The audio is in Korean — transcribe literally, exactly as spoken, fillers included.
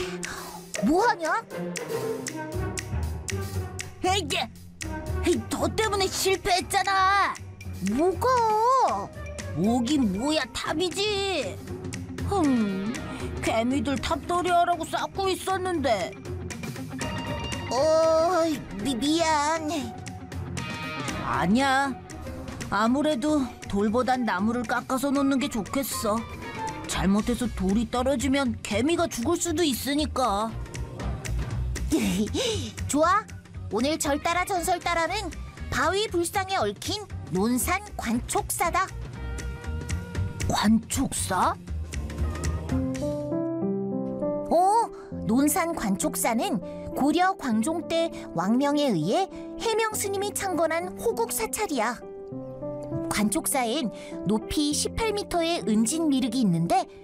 뭐하냐? 에이, 에이, 너 때문에 실패했잖아. 뭐가? 뭐긴 뭐야, 탑이지. 흠, 개미들 탑돌이 하라고 쌓고 있었는데. 어, 미, 미안. 아니야. 아무래도 돌보단 나무를 깎아서 놓는 게 좋겠어. 잘못해서 돌이 떨어지면 개미가 죽을 수도 있으니까. 좋아. 오늘 절 따라 전설 따라는 바위 불상에 얽힌 논산 관촉사다. 관촉사? 어, 논산 관촉사는 고려 광종 때 왕명에 의해 해명 스님이 창건한 호국 사찰이야. 관촉사엔 높이 십팔 미터의 은진 미륵이 있는데